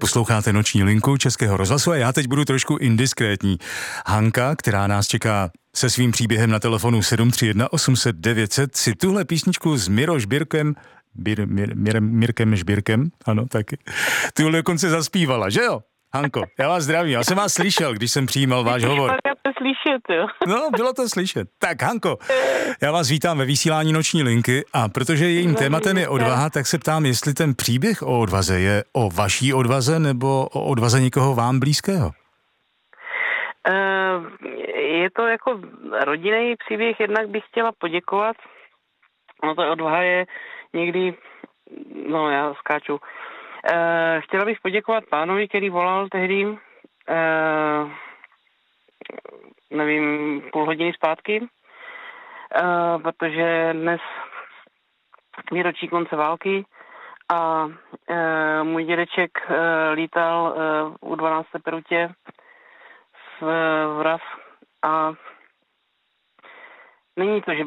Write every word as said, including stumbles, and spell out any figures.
Posloucháte Noční linku Českého rozhlasu a já teď budu trošku indiskrétní. Hanka, která nás čeká se svým příběhem na telefonu sedm tři jedna osm set devět set, si tuhle písničku s Miro Žbírkem, Bir, Mir, Mir, Mirkem Žbírkem, ano, taky, tuhle dokonce zaspívala, že jo? Hanko, já vás zdravím, já jsem vás slyšel, když jsem přijímal váš hovor. To slyšet, jo. No, bylo to slyšet. Tak, Hanko, já vás vítám ve vysílání Noční linky a protože jejím tématem je odvaha, tak se ptám, jestli ten příběh o odvaze je o vaší odvaze nebo o odvaze někoho vám blízkého? Je to jako rodinný příběh, jednak bych chtěla poděkovat. No to odvaha je někdy, no já skáču. Chtěla bych poděkovat pánovi, který volal tehdy, nevím, půl hodiny zpátky, uh, protože dnes výročí konce války a uh, můj dědeček uh, lítal uh, u dvanácté Perutě v, v Raz a není to, že